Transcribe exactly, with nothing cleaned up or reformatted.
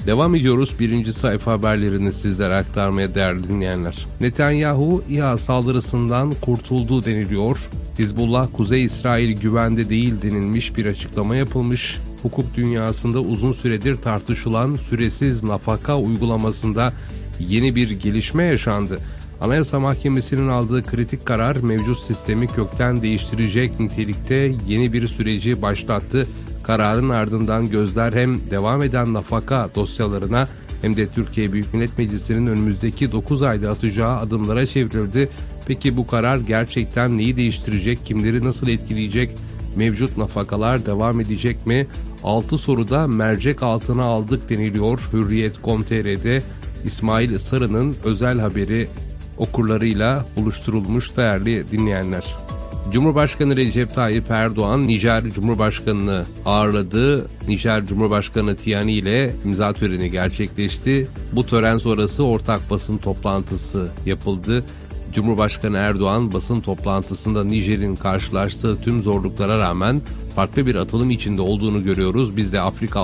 Devam ediyoruz birinci sayfa haberlerini sizlere aktarmaya değerli dinleyenler. Netanyahu İHA saldırısından kurtuldu deniliyor. Hizbullah Kuzey İsrail güvende değil denilmiş bir açıklama yapılmış. Hukuk dünyasında uzun süredir tartışılan süresiz nafaka uygulamasında yeni bir gelişme yaşandı. Anayasa Mahkemesi'nin aldığı kritik karar mevcut sistemi kökten değiştirecek nitelikte yeni bir süreci başlattı. Kararın ardından gözler hem devam eden nafaka dosyalarına hem de Türkiye Büyük Millet Meclisi'nin önümüzdeki dokuz ayda atacağı adımlara çevrildi. Peki bu karar gerçekten neyi değiştirecek, kimleri nasıl etkileyecek, mevcut nafakalar devam edecek mi? altı soruda mercek altına aldık deniliyor. Hürriyet nokta com nokta tr'de İsmail Sarı'nın özel haberi okurlarıyla buluşturulmuş değerli dinleyenler. Cumhurbaşkanı Recep Tayyip Erdoğan, Nijer Cumhurbaşkanı'nı ağırladı. Nijer Cumhurbaşkanı Tiani ile imza töreni gerçekleşti. Bu tören sonrası ortak basın toplantısı yapıldı. Cumhurbaşkanı Erdoğan basın toplantısında Nijer'in karşılaştığı tüm zorluklara rağmen farklı bir atılım içinde olduğunu görüyoruz. Biz de Afrika